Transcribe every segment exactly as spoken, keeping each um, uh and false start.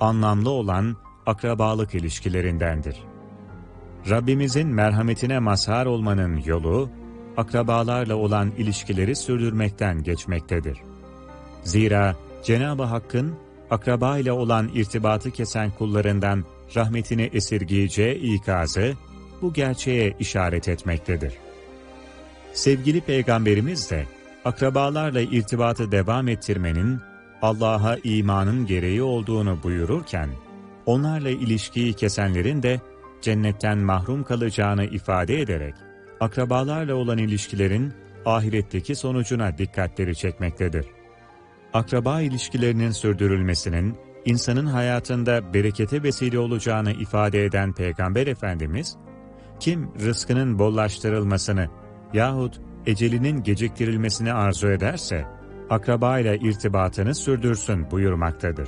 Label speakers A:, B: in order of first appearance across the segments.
A: anlamlı olan akrabalık ilişkilerindendir. Rabbimizin merhametine mazhar olmanın yolu, akrabalarla olan ilişkileri sürdürmekten geçmektedir. Zira Cenab-ı Hakk'ın akraba ile olan irtibatı kesen kullarından rahmetini esirgeyeceği ikazı bu gerçeğe işaret etmektedir. Sevgili Peygamberimiz de akrabalarla irtibatı devam ettirmenin Allah'a imanın gereği olduğunu buyururken, onlarla ilişkiyi kesenlerin de cennetten mahrum kalacağını ifade ederek, akrabalarla olan ilişkilerin ahiretteki sonucuna dikkatleri çekmektedir. Akraba ilişkilerinin sürdürülmesinin, insanın hayatında berekete vesile olacağını ifade eden Peygamber Efendimiz, kim rızkının bollaştırılmasını yahut ecelinin geciktirilmesini arzu ederse, akrabayla irtibatını sürdürsün buyurmaktadır.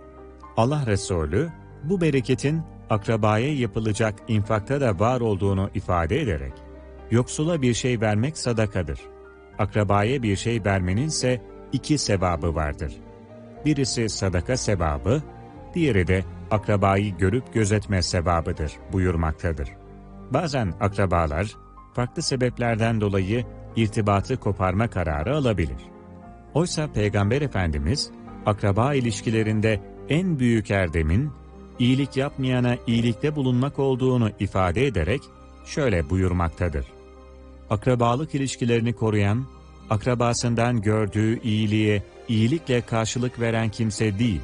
A: Allah Resulü, bu bereketin akrabaya yapılacak infakta da var olduğunu ifade ederek, yoksula bir şey vermek sadakadır. Akrabaya bir şey vermenin ise iki sevabı vardır. Birisi sadaka sevabı, diğeri de akrabayı görüp gözetme sevabıdır buyurmaktadır. Bazen akrabalar, farklı sebeplerden dolayı irtibatı koparma kararı alabilir. Oysa Peygamber Efendimiz, akraba ilişkilerinde en büyük erdemin, iyilik yapmayana iyilikte bulunmak olduğunu ifade ederek şöyle buyurmaktadır. Akrabalık ilişkilerini koruyan, akrabasından gördüğü iyiliğe iyilikle karşılık veren kimse değil.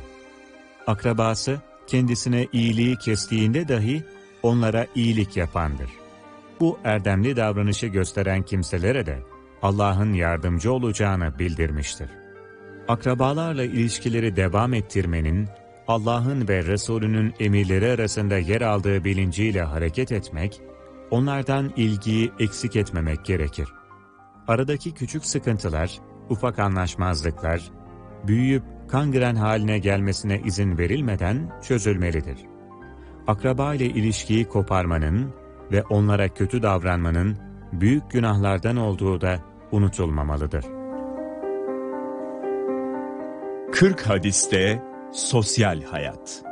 A: Akrabası kendisine iyiliği kestiğinde dahi onlara iyilik yapandır. Bu erdemli davranışı gösteren kimselere de Allah'ın yardımcı olacağını bildirmiştir. Akrabalarla ilişkileri devam ettirmenin, Allah'ın ve Resulünün emirleri arasında yer aldığı bilinciyle hareket etmek, onlardan ilgiyi eksik etmemek gerekir. Aradaki küçük sıkıntılar, ufak anlaşmazlıklar, büyüyüp kangren haline gelmesine izin verilmeden çözülmelidir. Akraba ile ilişkiyi koparmanın ve onlara kötü davranmanın büyük günahlardan olduğu da unutulmamalıdır.
B: kırk hadiste sosyal hayat.